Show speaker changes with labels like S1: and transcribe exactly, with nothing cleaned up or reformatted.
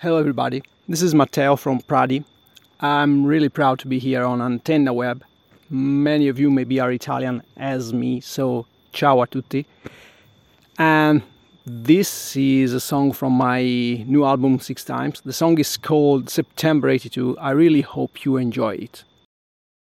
S1: Hello everybody, this is Matteo from Pradi. I'm really proud to be here on Antenna Web. Many of you maybe are Italian as me, so ciao a tutti. And this is a song from my new album Six Times. The song is called September eighty-two. I really hope you enjoy it.